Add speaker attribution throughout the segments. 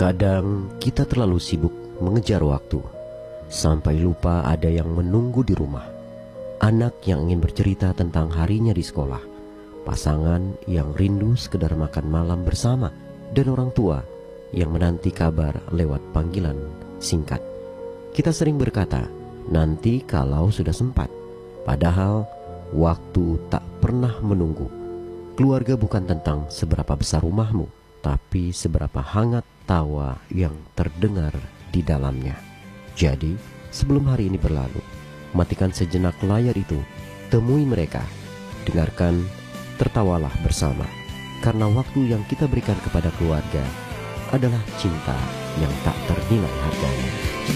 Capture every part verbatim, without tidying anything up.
Speaker 1: Terkadang kita terlalu sibuk mengejar waktu, sampai lupa ada yang menunggu di rumah. Anak yang ingin bercerita tentang harinya di sekolah, pasangan yang rindu sekedar makan malam bersama, dan orang tua yang menanti kabar lewat panggilan singkat. Kita sering berkata, nanti kalau sudah sempat. Padahal waktu tak pernah menunggu. Keluarga bukan tentang seberapa besar rumahmu, tapi seberapa hangat tawa yang terdengar di dalamnya. Jadi, sebelum hari ini berlalu, matikan sejenak layar itu, temui mereka, dengarkan, tertawalah bersama. Karena waktu yang kita berikan kepada keluarga adalah cinta yang tak ternilai harganya.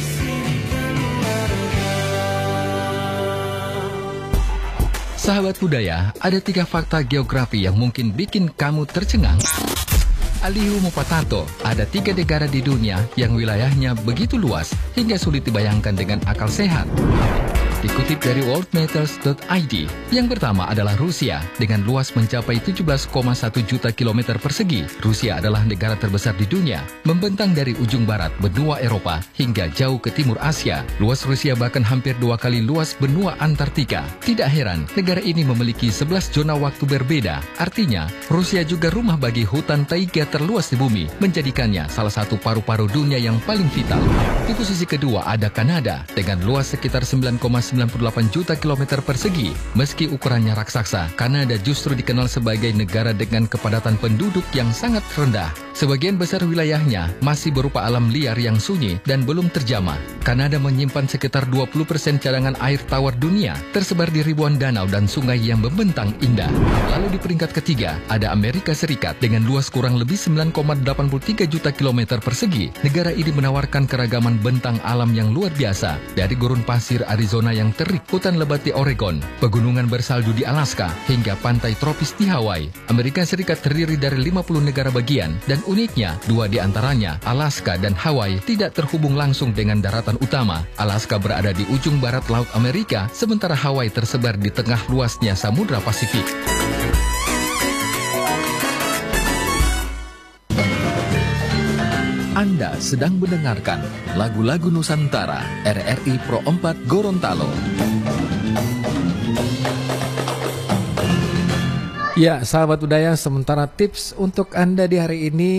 Speaker 2: Sahabat budaya, ada tiga fakta geografi yang mungkin bikin kamu tercengang. Alihu Mupatato, ada tiga negara di dunia yang wilayahnya begitu luas hingga sulit dibayangkan dengan akal sehat. Dikutip dari world matters dot i d, yang pertama adalah Rusia dengan luas mencapai tujuh belas koma satu juta kilometer persegi. Rusia adalah negara terbesar di dunia, membentang dari ujung barat benua Eropa hingga jauh ke timur Asia. Luas Rusia bahkan hampir dua kali luas benua Antartika. Tidak heran, negara ini memiliki sebelas zona waktu berbeda. Artinya, Rusia juga rumah bagi hutan taiga terluas di bumi, menjadikannya salah satu paru-paru dunia yang paling vital. Di posisi kedua ada Kanada dengan luas sekitar sembilan koma sembilan puluh delapan juta kilometer persegi. Meski ukurannya raksasa, Kanada justru dikenal sebagai negara dengan kepadatan penduduk yang sangat rendah. Sebagian besar wilayahnya masih berupa alam liar yang sunyi dan belum terjamah. Kanada menyimpan sekitar dua puluh persen cadangan air tawar dunia, tersebar di ribuan danau dan sungai yang membentang indah. Lalu di peringkat ketiga, ada Amerika Serikat dengan luas kurang lebih sembilan koma delapan puluh tiga juta kilometer persegi. Negara ini menawarkan keragaman bentang alam yang luar biasa, dari gurun pasir Arizona yang terik, hutan lebat di Oregon, pegunungan bersalju di Alaska, hingga pantai tropis di Hawaii. Amerika Serikat terdiri dari lima puluh negara bagian, dan uniknya, dua di antaranya, Alaska dan Hawaii, tidak terhubung langsung dengan daratan utama. Alaska berada di ujung barat Laut Amerika, sementara Hawaii tersebar di tengah luasnya Samudra Pasifik. Anda sedang mendengarkan lagu-lagu Nusantara R R I Pro empat Gorontalo.
Speaker 3: Ya, sahabat budaya, sementara tips untuk Anda di hari ini,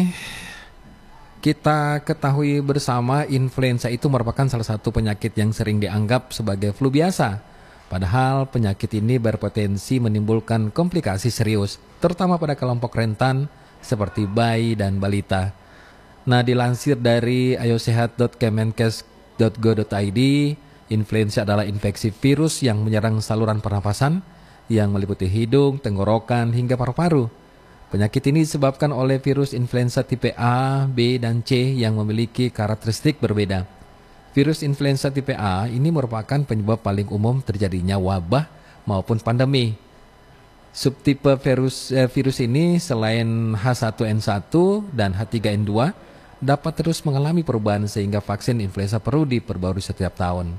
Speaker 3: kita ketahui bersama influenza itu merupakan salah satu penyakit yang sering dianggap sebagai flu biasa. Padahal penyakit ini berpotensi menimbulkan komplikasi serius, terutama pada kelompok rentan seperti bayi dan balita. Nah, dilansir dari ayosehat dot kemenkes dot go dot i d, influenza adalah infeksi virus yang menyerang saluran pernapasan yang meliputi hidung, tenggorokan, hingga paru-paru. Penyakit ini disebabkan oleh virus influenza tipe A, B, dan C yang memiliki karakteristik berbeda. Virus influenza tipe A ini merupakan penyebab paling umum terjadinya wabah maupun pandemi. Subtipe virus, eh, virus ini selain H satu N satu dan H tiga N dua dapat terus mengalami perubahan sehingga vaksin influenza perlu diperbarui setiap tahun.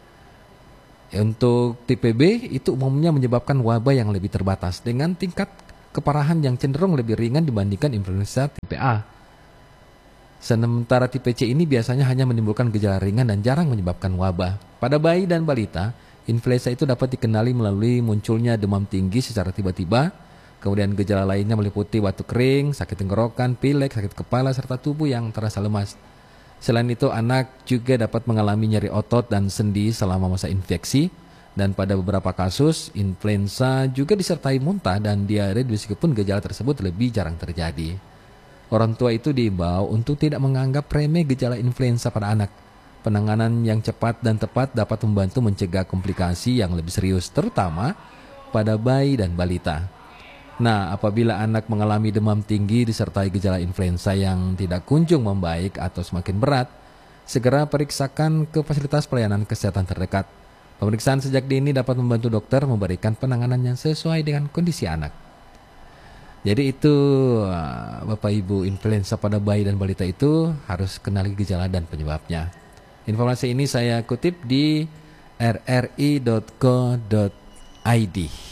Speaker 3: Untuk tipe B itu umumnya menyebabkan wabah yang lebih terbatas dengan tingkat keparahan yang cenderung lebih ringan dibandingkan influenza tipe A. Sementara tipe C ini biasanya hanya menimbulkan gejala ringan dan jarang menyebabkan wabah. Pada bayi dan balita, influenza itu dapat dikenali melalui munculnya demam tinggi secara tiba-tiba. Kemudian gejala lainnya meliputi batuk kering, sakit tenggorokan, pilek, sakit kepala, serta tubuh yang terasa lemas. Selain itu, anak juga dapat mengalami nyeri otot dan sendi selama masa infeksi. Dan pada beberapa kasus, influenza juga disertai muntah dan diare meskipun gejala tersebut lebih jarang terjadi. Orang tua itu diimbau untuk tidak menganggap remeh gejala influenza pada anak. Penanganan yang cepat dan tepat dapat membantu mencegah komplikasi yang lebih serius, terutama pada bayi dan balita. Nah, apabila anak mengalami demam tinggi disertai gejala influenza yang tidak kunjung membaik atau semakin berat, segera periksakan ke fasilitas pelayanan kesehatan terdekat. Pemeriksaan sejak dini dapat membantu dokter memberikan penanganan yang sesuai dengan kondisi anak. Jadi itu, Bapak Ibu, influenza pada bayi dan balita itu harus kenali gejala dan penyebabnya. Informasi ini saya kutip di r r i dot co dot i d.